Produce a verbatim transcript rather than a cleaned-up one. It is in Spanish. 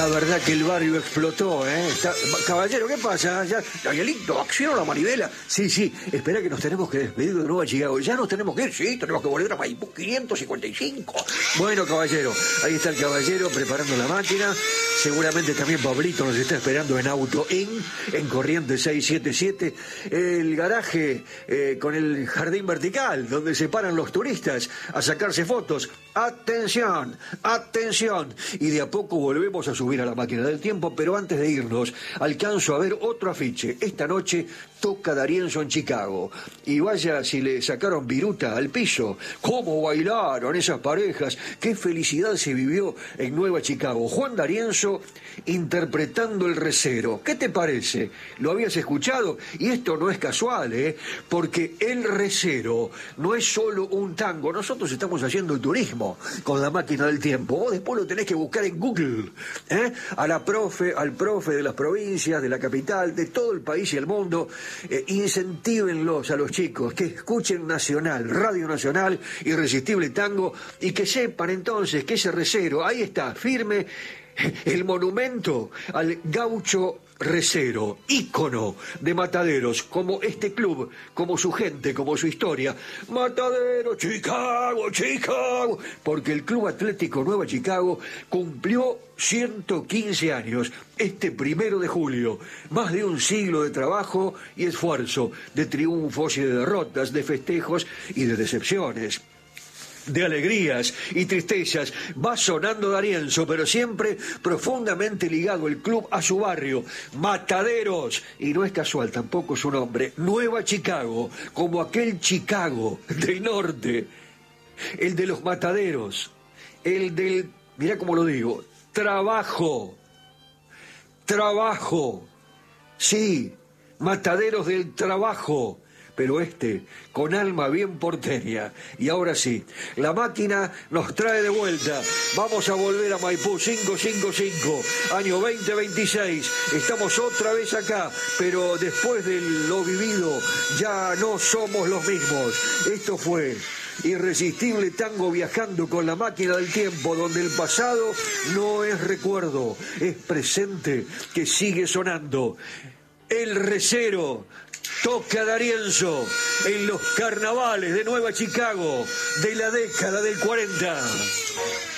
La verdad que el barrio explotó, ¿eh? Está... Caballero, ¿qué pasa? ¿Ya... Danielito, acción la manivela? Sí, sí, espera que nos tenemos que despedir de nuevo a Chicago. ¿Ya nos tenemos que ir? Sí, tenemos que volver a Maipú quinientos cincuenta y cinco. Bueno, caballero, ahí está el caballero preparando la máquina. Seguramente también Pablito nos está esperando en Auto In, en Corrientes seiscientos setenta y siete. El garaje eh, con el jardín vertical, donde se paran los turistas a sacarse fotos. Atención, atención. Y de a poco volvemos a subir a la máquina del tiempo, pero antes de irnos, alcanzo a ver otro afiche. Esta noche toca D'Arienzo en Chicago. Y vaya si le sacaron viruta al piso. ¿Cómo bailaron esas parejas? Qué felicidad se vivió en Nueva Chicago. Juan D'Arienzo interpretando El Recero. ¿Qué te parece? ¿Lo habías escuchado? Y esto no es casual, ¿eh? Porque El Recero no es solo un tango. Nosotros estamos haciendo turismo con la máquina del tiempo. Vos después lo tenés que buscar en Google, ¿eh? A la profe, al profe de las provincias, de la capital, de todo el país y el mundo. Eh, incentívenlos a los chicos que escuchen Nacional, Radio Nacional, Irresistible Tango, y que sepan entonces que ese recero, ahí está, firme, el monumento al gaucho recero, ícono de Mataderos, como este club, como su gente, como su historia. Mataderos, Chicago, Chicago, porque el Club Atlético Nueva Chicago cumplió ciento quince años este primero de julio. Más de un siglo de trabajo y esfuerzo, de triunfos y de derrotas, de festejos y de decepciones, de alegrías y tristezas. Va sonando D'Arienzo, pero siempre profundamente ligado el club a su barrio, Mataderos, y no es casual tampoco su nombre, Nueva Chicago, como aquel Chicago del norte, el de los mataderos, el del, mirá cómo lo digo, trabajo, trabajo, sí, Mataderos del trabajo, pero este con alma bien porteña. Y ahora sí, la máquina nos trae de vuelta. Vamos a volver a Maipú cinco cinco cinco, año veinte veintiséis. Estamos otra vez acá, pero después de lo vivido ya no somos los mismos. Esto fue Irresistible Tango, viajando con la máquina del tiempo, donde el pasado no es recuerdo, es presente que sigue sonando. El Recero toca D'Arienzo en los carnavales de Nueva Chicago de la década del cuarenta.